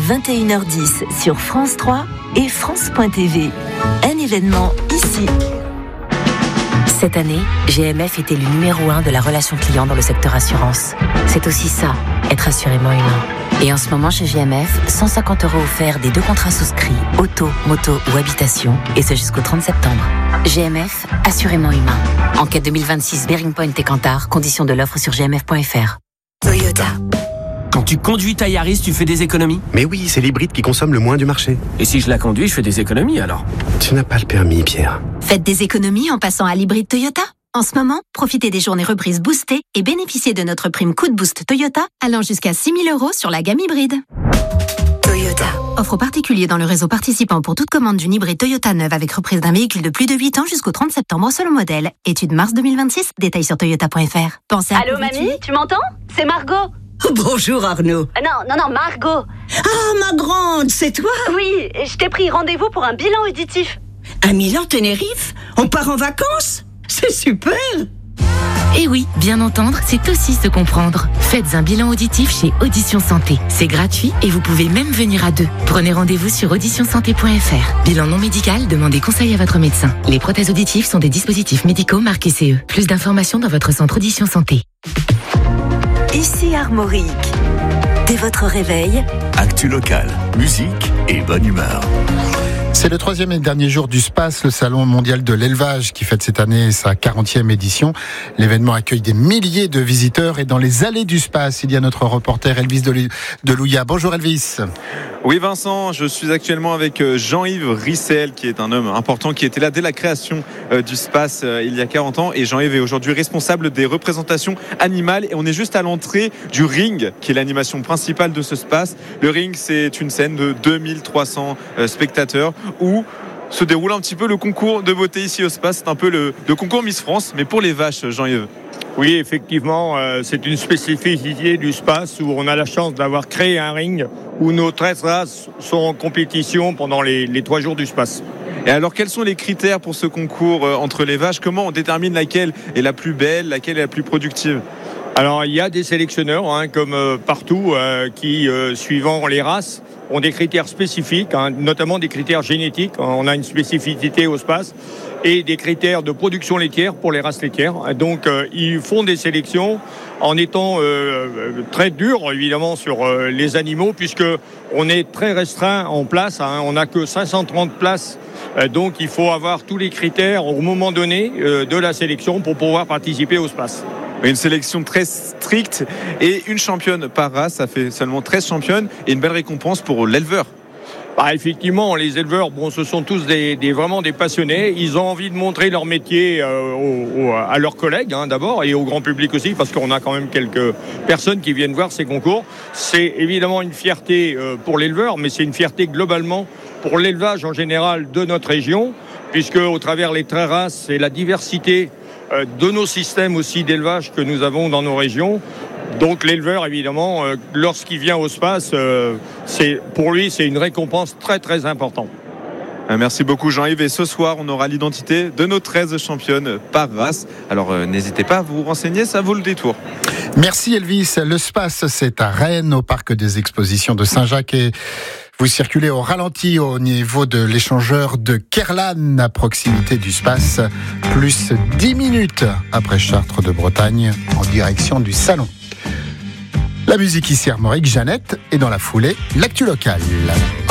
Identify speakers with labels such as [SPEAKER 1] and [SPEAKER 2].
[SPEAKER 1] 21h10 sur France 3 et France.tv. Un événement ici.
[SPEAKER 2] Cette année, GMF est élu numéro 1 de la relation client dans le secteur assurance. C'est aussi ça, être assurément humain. Et en ce moment chez GMF, 150 € offerts des 2 contrats souscrits, auto, moto ou habitation, et ce jusqu'au 30 septembre. GMF, assurément humain. Enquête 2026 Bearing Point et Kantar, conditions de l'offre sur gmf.fr.
[SPEAKER 3] Toyota.
[SPEAKER 4] Quand tu conduis ta Yaris, tu fais des économies?
[SPEAKER 3] Mais oui, c'est l'hybride qui consomme le moins du marché.
[SPEAKER 4] Et si je la conduis, je fais des économies alors?
[SPEAKER 3] Tu n'as pas le permis, Pierre.
[SPEAKER 5] Faites des économies en passant à l'hybride Toyota. En ce moment, profitez des journées reprises boostées et bénéficiez de notre prime Coup de Boost Toyota allant jusqu'à 6 000 € sur la gamme hybride.
[SPEAKER 3] Toyota.
[SPEAKER 5] Offre aux particuliers dans le réseau participant pour toute commande d'une hybride Toyota neuve avec reprise d'un véhicule de plus de 8 ans jusqu'au 30 septembre selon modèle. Étude mars 2026, détails sur toyota.fr. Pensez à
[SPEAKER 6] Allô mamie, tu m'entends? C'est Margot.
[SPEAKER 7] Bonjour Arnaud.
[SPEAKER 6] Non, Margot.
[SPEAKER 7] Ah, ma grande, c'est toi?
[SPEAKER 6] Oui, je t'ai pris rendez-vous pour un bilan auditif.
[SPEAKER 7] À Milan, Tenerife? On part en vacances? C'est super!
[SPEAKER 2] Et oui, bien entendre, c'est aussi se comprendre. Faites un bilan auditif chez Audition Santé. C'est gratuit et vous pouvez même venir à 2. Prenez rendez-vous sur auditionsanté.fr. Bilan non médical, demandez conseil à votre médecin. Les prothèses auditives sont des dispositifs médicaux marqués CE. Plus d'informations dans votre centre Audition Santé.
[SPEAKER 1] Ici Armorique. Dès votre réveil,
[SPEAKER 8] Actu locale, musique et bonne humeur.
[SPEAKER 9] C'est le 3e et dernier jour du SPACE, le Salon mondial de l'élevage, qui fête cette année sa 40e édition. L'événement accueille des milliers de visiteurs et dans les allées du SPACE, il y a notre reporter Elvis Delouya. Bonjour Elvis.
[SPEAKER 10] Oui Vincent, je suis actuellement avec Jean-Yves Rissel, qui est un homme important, qui était là dès la création du SPACE il y a 40 ans. Et Jean-Yves est aujourd'hui responsable des représentations animales. Et on est juste à l'entrée du ring, qui est l'animation principale de ce SPACE. Le ring, c'est une scène de 2300 spectateurs où se déroule un petit peu le concours de beauté ici au SPACE. C'est un peu le concours Miss France, mais pour les vaches, Jean-Yves.
[SPEAKER 11] Oui, effectivement, c'est une spécificité du SPACE où on a la chance d'avoir créé un ring où nos 13 races sont en compétition pendant les 3 jours du SPACE.
[SPEAKER 10] Et alors, quels sont les critères pour ce concours entre les vaches? Comment on détermine laquelle est la plus belle, laquelle est la plus productive?
[SPEAKER 11] Alors, il y a des sélectionneurs, comme partout, qui, suivant les races, ont des critères spécifiques, notamment des critères génétiques. On a une spécificité au SPACE et des critères de production laitière pour les races laitières. Donc, ils font des sélections en étant très durs, évidemment, sur les animaux, puisque on est très restreint en place. On n'a que 530 places. Donc, il faut avoir tous les critères au moment donné de la sélection pour pouvoir participer au SPACE.
[SPEAKER 10] Une sélection très stricte et une championne par race, ça fait seulement 13 championnes et une belle récompense pour l'éleveur.
[SPEAKER 11] Effectivement, les éleveurs, ce sont tous vraiment des passionnés. Ils ont envie de montrer leur métier à leurs collègues, d'abord, et au grand public aussi, parce qu'on a quand même quelques personnes qui viennent voir ces concours. C'est évidemment une fierté pour l'éleveur, mais c'est une fierté globalement pour l'élevage en général de notre région, puisque au travers les 13 races et la diversité de nos systèmes aussi d'élevage que nous avons dans nos régions. Donc l'éleveur, évidemment, lorsqu'il vient au SPACE, pour lui, c'est une récompense très très importante.
[SPEAKER 10] Merci beaucoup Jean-Yves. Et ce soir, on aura l'identité de nos 13 championnes par race. Alors n'hésitez pas à vous renseigner, ça vaut le détour.
[SPEAKER 9] Merci Elvis. Le SPACE, c'est à Rennes, au parc des expositions de Saint-Jacques. Et vous circulez au ralenti au niveau de l'échangeur de Kerlan, à proximité du SPACE, plus 10 minutes après Chartres de Bretagne, en direction du Salon. La musique ici Armorique, Jeannette, et dans la foulée, l'actu locale.